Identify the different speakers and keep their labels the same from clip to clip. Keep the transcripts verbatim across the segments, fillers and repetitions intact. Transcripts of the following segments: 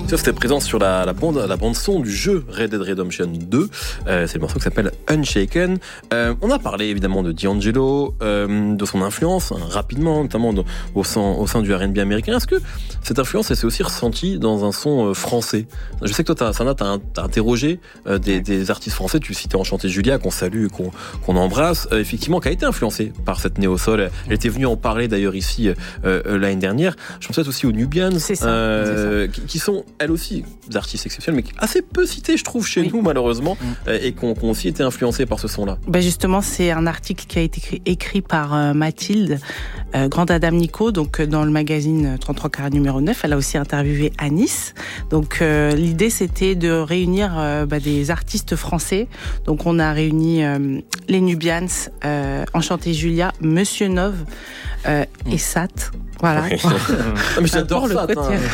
Speaker 1: Ça, c'était présent sur la, la, bande, la bande son du jeu Red Dead Redemption deux. Euh, c'est le morceau qui s'appelle Unshaken. Euh, on a parlé évidemment de D'Angelo, euh, de son influence, hein, rapidement, notamment dans, au, sein, au sein du R and B américain. Est-ce que cette influence, elle s'est aussi ressentie dans un son euh, français? Je sais que toi, Sana, tu as interrogé euh, des, des artistes français. Tu citais Enchanté Julia, qu'on salue, qu'on, qu'on embrasse, euh, effectivement, qui a été influencée par cette néo-soul. Elle était venue en parler d'ailleurs ici euh, euh, l'année dernière. Je pense peut-être aussi aux Nubians,
Speaker 2: c'est ça,
Speaker 1: euh,
Speaker 2: c'est ça.
Speaker 1: Qui, qui sont elles aussi des artistes exceptionnels, mais assez peu cités, je trouve, chez oui. nous malheureusement, mmh. et qui ont, qui ont aussi été influencés par ce son-là.
Speaker 2: Ben justement, c'est un article qui a été écrit, écrit par euh, Mathilde, euh, Grand Adam Nico, donc euh, dans le magazine trente-trois carats numéro neuf. Elle a aussi interviewé Anis. Donc euh, l'idée, c'était de réunir euh, bah, des artistes français. Donc on a réuni euh, les Nubians, euh, Enchanté Julia, Monsieur Nov euh, mmh. et Sat. Voilà.
Speaker 1: Oui. Ah, mais j'adore ça.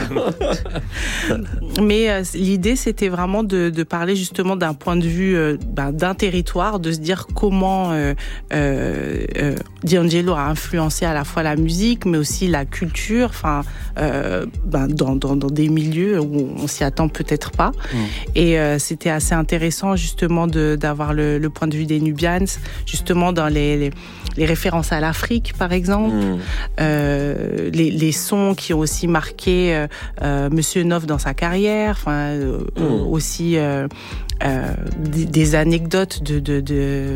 Speaker 1: Hein.
Speaker 2: Mais euh, l'idée, c'était vraiment de, de parler justement d'un point de vue euh, ben, d'un territoire, de se dire comment euh, euh, euh, D'Angelo a influencé à la fois la musique, mais aussi la culture. Enfin, euh, ben, dans, dans, dans des milieux où on s'y attend peut-être pas. Mmh. Et euh, c'était assez intéressant justement de, d'avoir le, le point de vue des Nubians, justement dans les, les, les références à l'Afrique, par exemple. Mmh. Euh, Les, les sons qui ont aussi marqué euh, euh, Monsieur Nov dans sa carrière, enfin euh, mmh. aussi euh, euh, des, des anecdotes de, de, de,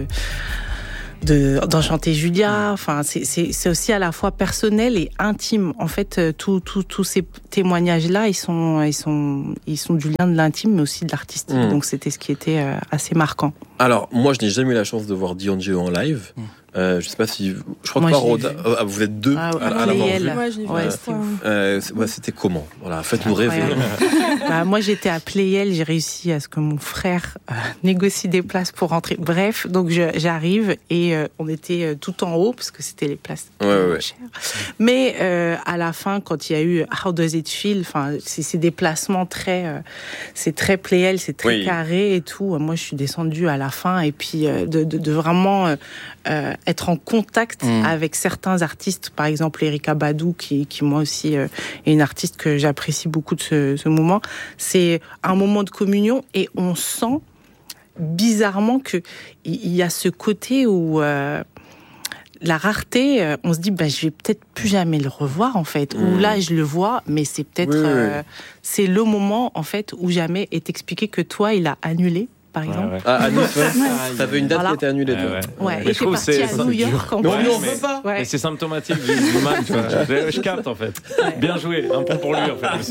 Speaker 2: de d'Enchanté Julia. Enfin c'est, c'est, c'est aussi à la fois personnel et intime. En fait, tous tout, tout ces témoignages-là, ils sont ils sont ils sont du lien de l'intime, mais aussi de l'artistique. Mmh. Donc c'était ce qui était euh, assez marquant.
Speaker 1: Alors moi, je n'ai jamais eu la chance de voir D'Angelo en live. Mmh. Euh, je sais pas si je crois
Speaker 2: moi,
Speaker 1: que pas Roda, euh, vous êtes deux
Speaker 2: ah,
Speaker 1: à, à l'avoir vu.
Speaker 3: Moi, je l'ai vu.
Speaker 2: Ouais,
Speaker 3: c'était,
Speaker 1: euh, ouais, c'était comment? Voilà, faites-nous rêver.
Speaker 2: bah, moi, j'étais à Playel, j'ai réussi à ce que mon frère euh, négocie des places pour rentrer. Bref, donc je, j'arrive et euh, on était euh, tout en haut parce que c'était les places
Speaker 1: ouais, ouais, ouais.
Speaker 2: chères. Mais euh, à la fin, quand il y a eu How Does It Feel, enfin, c'est, c'est des placements très, euh, c'est très Playel, c'est très oui. carré et tout. Moi, je suis descendue à la fin et puis euh, de, de, de vraiment euh, euh, être en contact mmh. avec certains artistes, par exemple Erykah Badu, qui, qui moi aussi euh, est une artiste que j'apprécie beaucoup de ce, ce moment. C'est un moment de communion et on sent bizarrement que il y a ce côté où euh, la rareté, on se dit bah je vais peut-être plus jamais le revoir en fait. Mmh. Ou là je le vois, mais c'est peut-être oui, euh, oui. c'est le moment en fait où jamais est expliqué que toi il a annulé. Par exemple. Ouais, ouais.
Speaker 1: Ah, à Nice, ouais. T'avais une date voilà. qui était annulée.
Speaker 2: Ouais, ouais. ouais. Et c'est parti à New York. En
Speaker 4: non,
Speaker 2: plus.
Speaker 4: non, on peut pas. Ouais. Mais c'est symptomatique du, du man, tu vois. Je, je capte en fait. Ouais. Bien joué, un point pour lui en fait.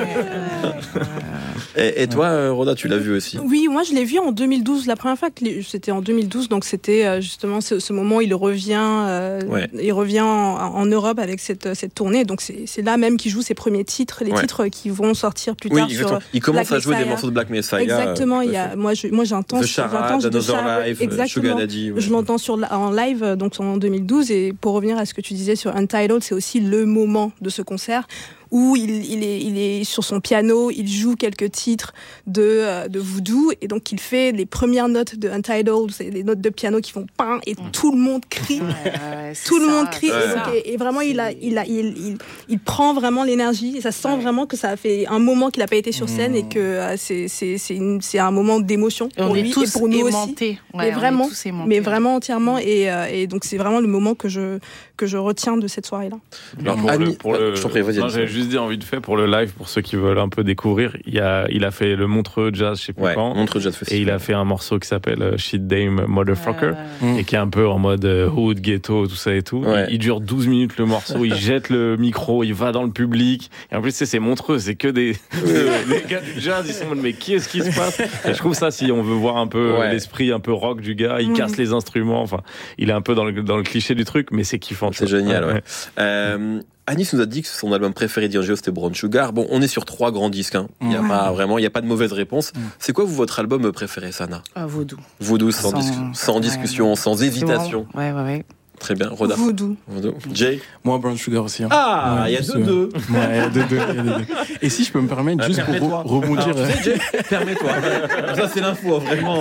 Speaker 1: et, et toi, Roda, tu l'as vu aussi?
Speaker 3: Oui, moi je l'ai vu en deux mille douze. La première fois que les... c'était en deux mille douze, donc c'était justement ce, ce moment où il revient, euh, ouais. il revient en, en Europe avec cette cette tournée. Donc c'est, c'est là même qu'il joue ses premiers titres, les ouais. titres qui vont sortir plus tard.
Speaker 1: Oui,
Speaker 3: sur
Speaker 1: il commence
Speaker 3: Black
Speaker 1: à jouer
Speaker 3: Messiah.
Speaker 1: des morceaux de Black Messiah.
Speaker 3: Exactement. Il y a, moi, je, moi j'entends.
Speaker 1: The Charade, Another Life, Sugar Daddy. Ouais.
Speaker 3: Je l'entends sur en live donc en deux mille douze et pour revenir à ce que tu disais sur Untitled, c'est aussi le moment de ce concert où il, il, est, il est sur son piano, il joue quelques titres de, de Voodoo, et donc il fait les premières notes de Untitled, c'est des notes de piano qui font pain, et mmh. tout le monde crie. Ouais, ouais, tout le ça, monde crie, et, donc, et, et vraiment, il, a, il, a, il, il, il prend vraiment l'énergie, et ça sent ouais. vraiment que ça a fait un moment qu'il n'a pas été sur scène, mmh. et que euh, c'est, c'est, c'est, une, c'est un moment d'émotion
Speaker 2: et
Speaker 3: pour
Speaker 2: lui,
Speaker 3: et pour nous
Speaker 2: aimantés.
Speaker 3: aussi.
Speaker 2: Ouais,
Speaker 3: mais vraiment,
Speaker 2: aimantés,
Speaker 3: mais vraiment entièrement, et, euh, et donc c'est vraiment le moment que je, que je retiens de cette soirée-là.
Speaker 4: Alors, pour le, pour le, je t'en prie, vas-y. Non, j'avais juste dit envie de faire pour le live, pour ceux qui veulent un peu découvrir, il a, il a fait le Montreux Jazz, je sais plus
Speaker 1: ouais,
Speaker 4: quand.
Speaker 1: Montreux Jazz Festival.
Speaker 4: Et il a fait un morceau qui s'appelle Shit Dame Motherfucker,
Speaker 2: euh,
Speaker 4: et qui est un peu en mode hood, ghetto, tout ça et tout. Ouais. Il, il dure douze minutes le morceau, il jette le micro, il va dans le public. Et en plus, c'est, c'est Montreux, c'est que des, des gars du jazz, ils sont en mode, mais qu'est-ce qui se passe? Et je trouve ça, si on veut voir un peu ouais. l'esprit un peu rock du gars, il mmh. casse les instruments, enfin, il est un peu dans le, dans le cliché du truc, mais c'est kiffant.
Speaker 1: C'est génial, ouais. ouais. Euh, Anis nous a dit que son album préféré d'Angelo c'était Brown Sugar. Bon, on est sur trois grands disques. Hein. Il n'y a ouais. pas vraiment, il y a pas de mauvaise réponse. Mm. C'est quoi vous votre album préféré, Sana?
Speaker 2: Ah, Voodoo.
Speaker 1: Voodoo, sans, sans, dis- sans discussion, ouais, ouais. sans hésitation.
Speaker 2: Bon. Ouais, ouais, ouais.
Speaker 1: Très bien. Roda.
Speaker 3: Voodoo.
Speaker 1: Voodoo. Jay.
Speaker 5: Moi, Brown Sugar aussi. Hein.
Speaker 1: Ah, il ouais, y a deux deux.
Speaker 5: Ouais, il y a deux deux. Et si je peux me permettre, juste pour re- rebondir.
Speaker 1: Alors, tu sais, Jay, permets-toi. Ça, c'est l'info, vraiment.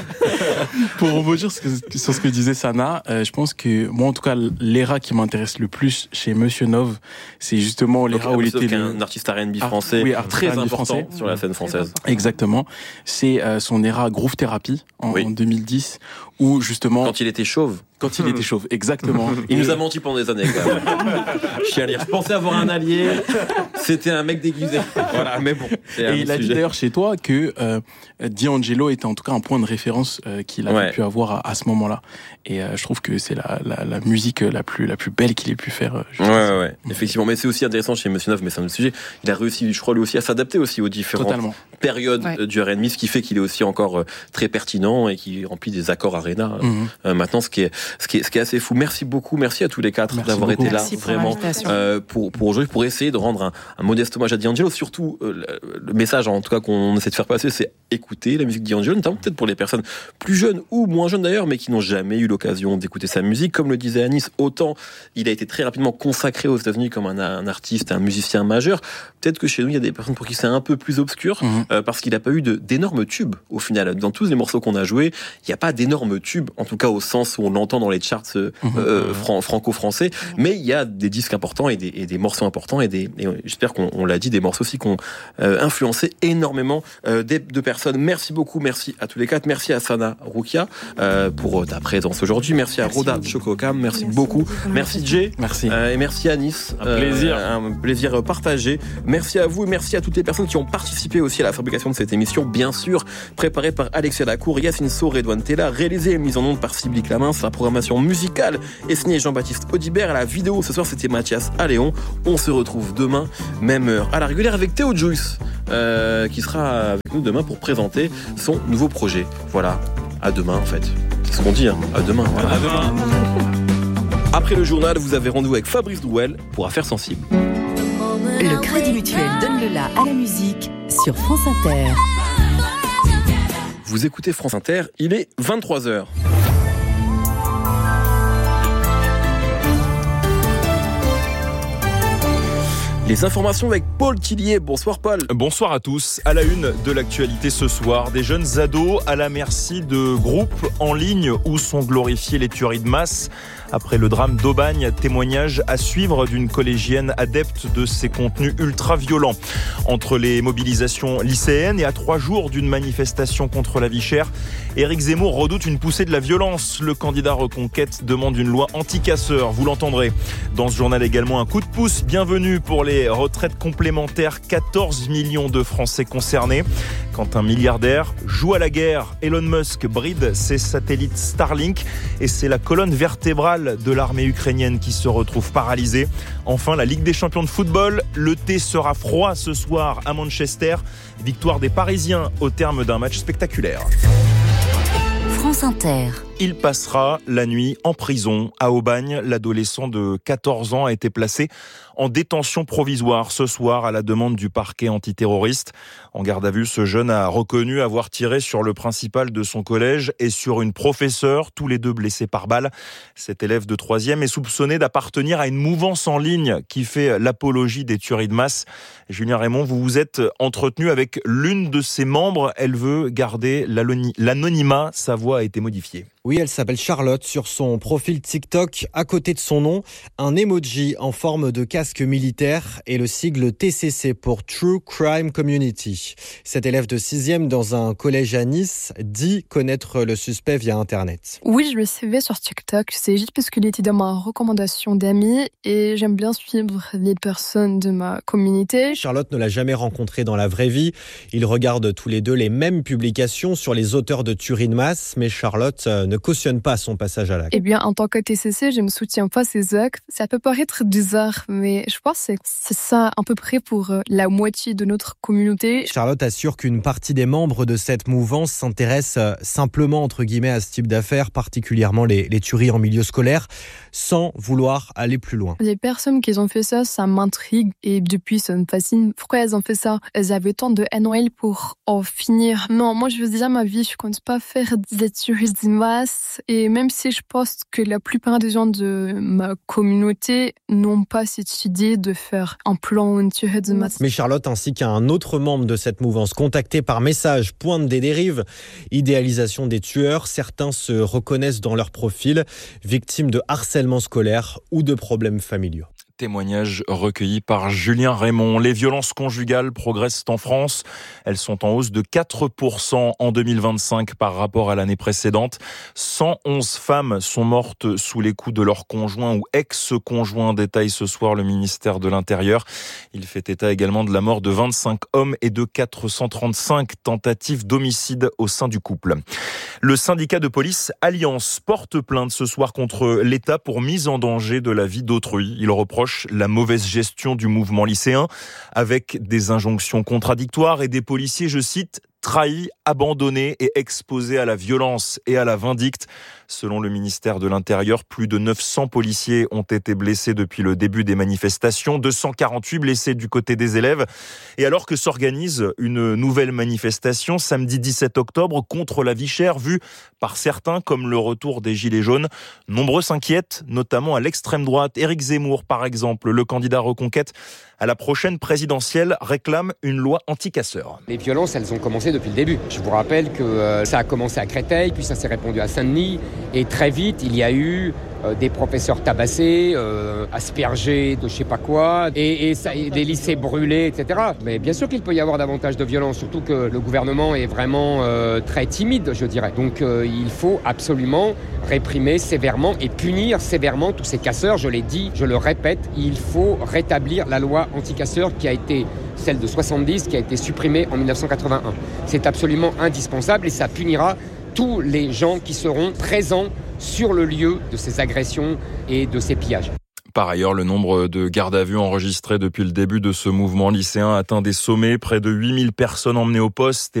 Speaker 5: Pour rebondir sur ce que disait Sana, euh, je pense que moi, en tout cas, l'era qui m'intéresse le plus chez Monsieur Nov, c'est justement l'era Donc, où il était le...
Speaker 1: un artiste R and B français,
Speaker 5: ah, oui,
Speaker 1: très important
Speaker 5: français.
Speaker 1: Sur la scène française.
Speaker 5: Exactement. C'est euh, son era Groove Therapy en, oui. en deux mille dix, où justement
Speaker 1: quand il était chauve.
Speaker 5: Quand il était chauve, exactement.
Speaker 1: Il nous a menti pendant des années, quand même. Chialir. Je pensais avoir un allié. C'était un mec déguisé. Voilà, mais bon.
Speaker 5: Et il a dit d'ailleurs chez toi que euh, D'Angelo était en tout cas un point de référence euh, qu'il avait ouais. pu avoir à, à ce moment-là. Et euh, je trouve que c'est la, la, la musique la plus, la plus belle qu'il ait pu faire. Euh,
Speaker 1: ouais, ouais, ouais, effectivement. Mais c'est aussi intéressant chez Monsieur Nov, mais c'est un autre sujet. Il a réussi, je crois, lui aussi, à s'adapter aussi aux différentes Totalement. périodes ouais. du R and B, ce qui fait qu'il est aussi encore euh, très pertinent et qui remplit des accords Arena. Mm-hmm. Euh, maintenant, ce qui est, ce qui est, ce qui est assez fou. Merci beaucoup, merci à tous les quatre merci d'avoir beaucoup. été
Speaker 2: merci
Speaker 1: là, vraiment, euh, pour, pour aujourd'hui, pour essayer de rendre un, un modeste hommage à D'Angelo. Surtout, euh, le, le message, en tout cas, qu'on essaie de faire passer, c'est écouter la musique de D'Angelo, notamment peut-être pour les personnes plus jeunes ou moins jeunes d'ailleurs, mais qui n'ont jamais eu l'occasion d'écouter sa musique. Comme le disait Anis, autant il a été très rapidement consacré aux États-Unis comme un, un artiste, un musicien majeur. Peut-être que chez nous, il y a des personnes pour qui c'est un peu plus obscur, mmh. euh, parce qu'il n'a pas eu de, d'énormes tubes au final. Dans tous les morceaux qu'on a joués, il n'y a pas d'énormes tubes, en tout cas au sens où on l'entend dans les charts euh, mmh. euh, fran- franco-français, mais il y a des disques importants et des, et des morceaux importants et, des, et j'espère qu'on on l'a dit, des morceaux aussi qui ont euh, influencé énormément euh, de, de personnes. Merci beaucoup, merci à tous les quatre, merci à Sana Roukia euh, pour ta présence aujourd'hui, merci à merci Roda Chokokam, merci, merci beaucoup, merci, merci Jay,
Speaker 5: merci
Speaker 1: euh, et merci Anis,
Speaker 4: un plaisir,
Speaker 1: euh, un plaisir partagé. Merci à vous et merci à toutes les personnes qui ont participé aussi à la fabrication de cette émission, bien sûr, préparée par Alexia Lacour, Yacine Sow, Redouane Tella, réalisée et mise en onde par Sybille Clamins. La programmation musicale est signée Jean-Baptiste Audibert. À la vidéo ce soir, c'était Mathias Alléon. On se retrouve demain, même heure, à la régulière, avec Théo Joyce, euh, qui sera avec nous demain pour présenter son nouveau projet. Voilà, à demain en fait. C'est ce qu'on dit, hein. À demain. Voilà.
Speaker 4: À demain.
Speaker 1: Après le journal, vous avez rendez-vous avec Fabrice Drouel pour Affaires sensibles.
Speaker 6: Le Crédit Mutuel donne le la à la musique sur France Inter.
Speaker 1: Vous écoutez France Inter, il est vingt-trois heures. Les informations avec Paul Tillier. Bonsoir Paul.
Speaker 7: Bonsoir à tous. À la une de l'actualité ce soir, des jeunes ados à la merci de groupes en ligne où sont glorifiées les tueries de masse. Après le drame d'Aubagne, témoignage à suivre d'une collégienne adepte de ces contenus ultra-violents. Entre les mobilisations lycéennes et à trois jours d'une manifestation contre la vie chère, Éric Zemmour redoute une poussée de la violence. Le candidat Reconquête demande une loi anti-casseurs, vous l'entendrez. Dans ce journal également, un coup de pouce bienvenu pour les retraites complémentaires, quatorze millions de Français concernés. Quand un milliardaire joue à la guerre, Elon Musk bride ses satellites Starlink et c'est la colonne vertébrale de l'armée ukrainienne qui se retrouve paralysée. Enfin, la Ligue des champions de football, le thé sera froid ce soir à Manchester. Victoire des Parisiens au terme d'un match spectaculaire.
Speaker 6: France Inter.
Speaker 7: Il passera la nuit en prison à Aubagne. L'adolescent de quatorze ans a été placé en détention provisoire ce soir à la demande du parquet antiterroriste. En garde à vue, ce jeune a reconnu avoir tiré sur le principal de son collège et sur une professeure, tous les deux blessés par balle. Cet élève de troisième est soupçonné d'appartenir à une mouvance en ligne qui fait l'apologie des tueries de masse. Julien Raymond, vous vous êtes entretenu avec l'une de ses membres. Elle veut garder l'anonymat. Sa voix a été modifiée.
Speaker 8: Oui, elle s'appelle Charlotte. Sur son profil TikTok, à côté de son nom, un emoji en forme de casque militaire et le sigle T C C pour True Crime Community. Cet élève de sixième dans un collège à Nice dit connaître le suspect via Internet.
Speaker 9: Oui, je le savais sur TikTok. C'est juste parce qu'il était dans ma recommandation d'amis et j'aime bien suivre les personnes de ma communauté.
Speaker 8: Charlotte ne l'a jamais rencontré dans la vraie vie. Ils regardent tous les deux les mêmes publications sur les auteurs de tueries de masse, mais Charlotte ne cautionne pas son passage à l'acte.
Speaker 9: Eh bien, en tant que T C C, je ne soutiens pas ces actes. Ça peut paraître bizarre, mais je pense que c'est ça à peu près pour la moitié de notre communauté.
Speaker 8: Charlotte assure qu'une partie des membres de cette mouvance s'intéresse simplement, entre guillemets, à ce type d'affaires, particulièrement les, les tueries en milieu scolaire, sans vouloir aller plus loin.
Speaker 9: Les personnes qui ont fait ça, ça m'intrigue et depuis, ça me fascine. Pourquoi elles ont fait ça? Elles avaient tant de haine en elles pour en finir. Non, moi, je veux dire ma vie, je compte pas faire des tueries de masse. menace. Et même si je pense que la plupart des gens de ma communauté n'ont pas cette idée de faire un plan entier de masse.
Speaker 8: Mais Charlotte ainsi qu'un autre membre de cette mouvance contacté par message pointe des dérives. Idéalisation des tueurs, certains se reconnaissent dans leur profil, victimes de harcèlement scolaire ou de problèmes familiaux.
Speaker 7: Témoignage recueilli par Julien Raymond. Les violences conjugales progressent en France. Elles sont en hausse de quatre pour cent en deux mille vingt-cinq par rapport à l'année précédente. cent onze femmes sont mortes sous les coups de leur conjoint ou ex-conjoint, détaille ce soir le ministère de l'Intérieur. Il fait état également de la mort de vingt-cinq hommes et de quatre cent trente-cinq tentatives d'homicide au sein du couple. Le syndicat de police Alliance porte plainte ce soir contre l'État pour mise en danger de la vie d'autrui. Il reproche la mauvaise gestion du mouvement lycéen avec des injonctions contradictoires et des policiers, je cite, trahis, abandonnés et exposés à la violence et à la vindicte. Selon le ministère de l'Intérieur, plus de neuf cents policiers ont été blessés depuis le début des manifestations, deux cent quarante-huit blessés du côté des élèves. Et alors que s'organise une nouvelle manifestation samedi dix-sept octobre contre la vie chère, vue par certains comme le retour des Gilets jaunes, nombreux s'inquiètent, notamment à l'extrême droite. Éric Zemmour, par exemple, le candidat Reconquête à la prochaine présidentielle, réclame une loi anti-casseurs.
Speaker 10: Les violences, elles ont commencé depuis le début. Je vous rappelle que euh, ça a commencé à Créteil, puis ça s'est répandu à Saint-Denis, et très vite, il y a eu euh, des professeurs tabassés, euh, aspergés de je sais pas quoi, et, et, ça, et des lycées brûlés, et cetera. Mais bien sûr qu'il peut y avoir davantage de violence, surtout que le gouvernement est vraiment euh, très timide, je dirais. Donc euh, il faut absolument réprimer sévèrement et punir sévèrement tous ces casseurs. Je l'ai dit, je le répète, il faut rétablir la loi anti-casseurs qui a été celle de soixante-dix, qui a été supprimée en dix-neuf cent quatre-vingt-un. C'est absolument indispensable et ça punira tous les gens qui seront présents sur le lieu de ces agressions et de ces pillages.
Speaker 7: Par ailleurs, le nombre de gardes à vue enregistrés depuis le début de ce mouvement lycéen atteint des sommets. Près de huit mille personnes emmenées au poste.